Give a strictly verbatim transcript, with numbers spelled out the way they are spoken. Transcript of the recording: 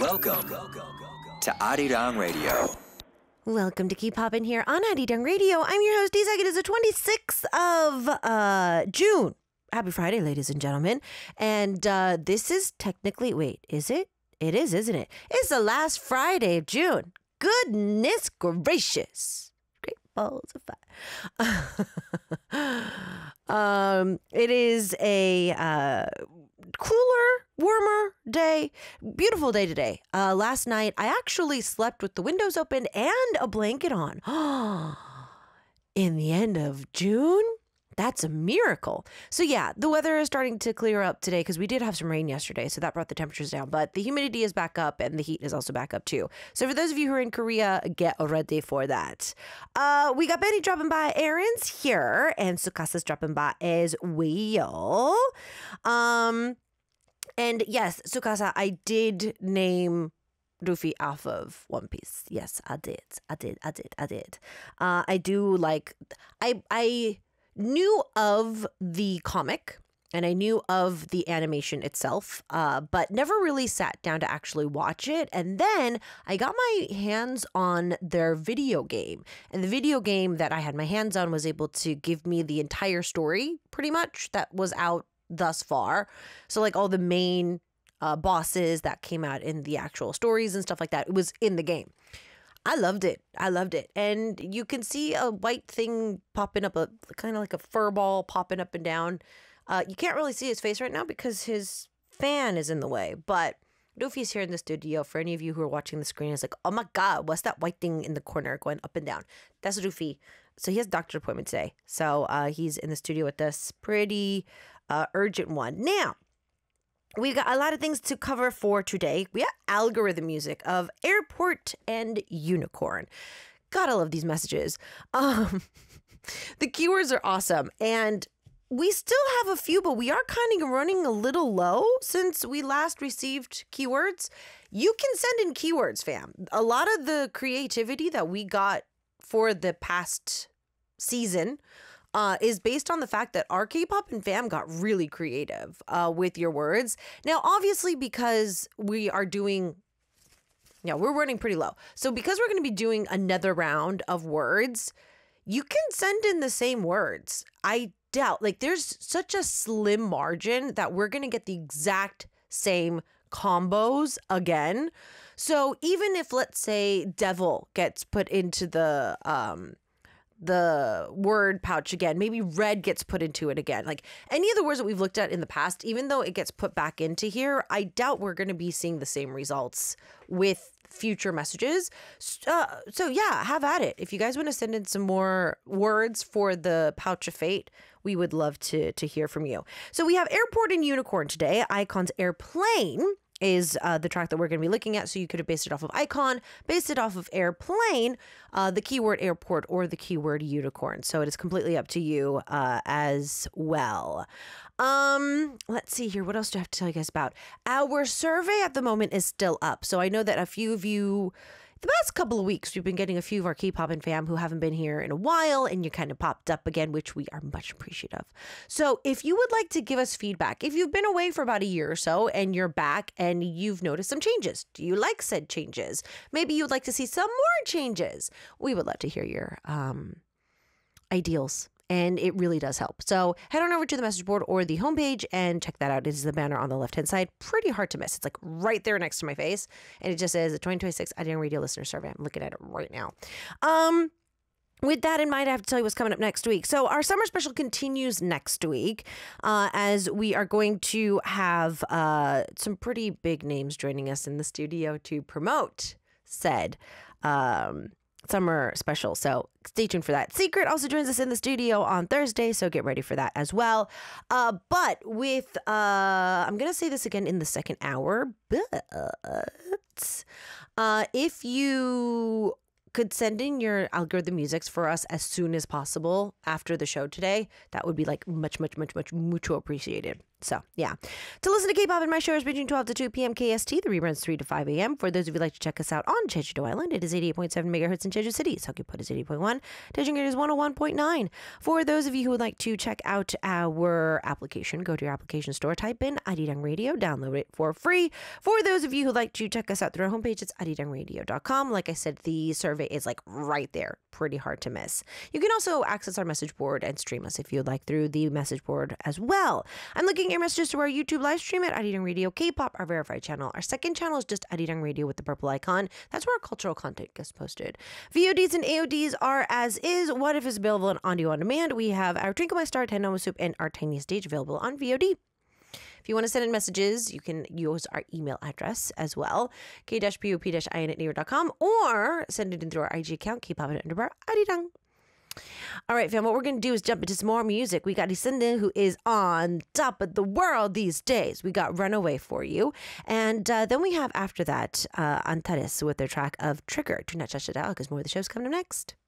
Welcome to Arirang Radio. Welcome to Keep Poppin' here on Arirang Radio. I'm your host, Isak. It is the twenty-sixth of uh, June. Happy Friday, ladies and gentlemen. And uh, this is technically, wait, is it? It is, isn't it? It's the last Friday of June. Goodness gracious. Great balls of fire. um, it is a uh, cooler, warmer day. Beautiful day today. Uh, last night, I actually slept with the windows open and a blanket on. In the end of June? That's a miracle. So yeah, the weather is starting to clear up today because we did have some rain yesterday, so that brought the temperatures down. But the humidity is back up and the heat is also back up too. So for those of you who are in Korea, get ready for that. Uh, we got Benny dropping by, Aaron's here, and Sukasa's dropping by as well. Um, and yes, Sukasa, I did name Luffy off of One Piece. Yes, I did. I did. I did. I did. Uh, I do like. I I. knew of the comic and I knew of the animation itself, uh, but never really sat down to actually watch it. And then I got my hands on their video game. And the video game that I had my hands on was able to give me the entire story, pretty much, that was out thus far. So like all the main uh, bosses that came out in the actual stories and stuff like that, it was in the game. I loved it. I loved it. And you can see a white thing popping up, a kind of like a fur ball popping up and down. Uh, you can't really see his face right now because his fan is in the way. But Luffy's here in the studio. For any of you who are watching the screen, it's like, oh my God, what's that white thing in the corner going up and down? That's Luffy. So he has a doctor's appointment today. So uh, he's in the studio with us. Pretty uh, urgent one. Now, we got a lot of things to cover for today. We have algorithm music of Airport and Unicorn. Gotta love these messages. Um, the keywords are awesome. And we still have a few, but we are kind of running a little low since we last received keywords. You can send in keywords, fam. A lot of the creativity that we got for the past season Uh, is based on the fact that our K-pop and fam got really creative uh, with your words. Now, obviously, because we are doing, yeah, we're running pretty low. So because we're going to be doing another round of words, you can send in the same words. I doubt, like there's such a slim margin that we're going to get the exact same combos again. So even if, let's say, devil gets put into the, um, the word pouch again, maybe red gets put into it again. Like any of the words that we've looked at in the past, even though it gets put back into here, I doubt we're going to be seeing the same results with future messages. Uh, so yeah, have at it. If you guys want to send in some more words for the Pouch of Fate, we would love to, to hear from you. So we have Airport and Unicorn today. Icon's Airplane is uh, the track that we're going to be looking at. So you could have based it off of Icon, based it off of Airplane, uh, the keyword Airport, or the keyword Unicorn. So it is completely up to you uh, as well. Um, let's see here. What else do I have to tell you guys about? Our survey at the moment is still up. So I know that a few of you, the past couple of weeks, we've been getting a few of our K-pop and fam who haven't been here in a while, and you kind of popped up again, which we are much appreciative. So if you would like to give us feedback, if you've been away for about a year or so and you're back and you've noticed some changes, do you like said changes? Maybe you'd like to see some more changes. We would love to hear your um, ideals. And it really does help. So head on over to the message board or the homepage and check that out. It is the banner on the left-hand side. Pretty hard to miss. It's like right there next to my face. And it just says the twenty twenty-six Arirang Radio Listener Survey. I'm looking at it right now. Um, with that in mind, I have to tell you what's coming up next week. So our summer special continues next week uh, as we are going to have uh, some pretty big names joining us in the studio to promote said um summer special. So stay tuned for that. Secret also joins us in the studio on Thursday, so get ready for that as well. Uh, but with, uh, I'm going to say this again in the second hour, but uh, if you could send in your algorithm musics for us as soon as possible after the show today, that would be like much, much, much, much, mucho appreciated. So, yeah. To listen to K-pop and my shows between twelve to two p.m. K S T, the reruns three to five a.m. For those of you who'd like to check us out on Jeju-do Island, it is eighty-eight point seven megahertz in Jeju City. Seogwipo is eighty point one. Daejeon is one oh one point nine. For those of you who would like to check out our application, go to your application store, type in Arirang Radio, download it for free. For those of you who'd like to check us out through our homepage, it's arirang radio dot com. Like I said, the survey is like right there. Pretty hard to miss. You can also access our message board and stream us if you'd like through the message board as well. I'm looking at your messages to our YouTube live stream at Arirang Radio K-pop, our verified channel. Our second channel is just Arirang Radio with the purple icon. That's where our cultural content gets posted. V O Ds and A O Ds are as is. What If is available on audio on demand. We have our Twinkle My Star, Ten Soup, and our Tiny Stage available on V O D. If you want to send in messages, you can use our email address as well, k p o p i n at naver dot com, or send it in through our I G account, K-pop and underbar Arirang. All right, fam, what we're going to do is jump into some more music. We got Isindin, who is on top of the world these days. We got Runaway for you. And uh, then we have, after that, uh, Antares with their track of Trigger. Do not touch it out because more of the show's coming up next.